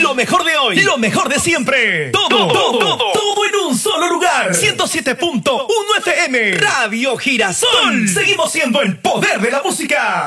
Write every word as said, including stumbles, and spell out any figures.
Lo mejor de hoy, lo mejor de siempre. Todo, todo, todo, todo en un solo lugar. ciento siete punto uno F M. Radio Girasol. Seguimos siendo el poder de la música.